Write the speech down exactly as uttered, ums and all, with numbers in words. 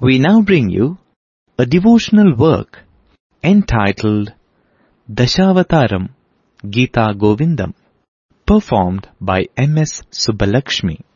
We now bring you a devotional work entitled Dashavataram Gita Govindam, performed by M S Subbalakshmi.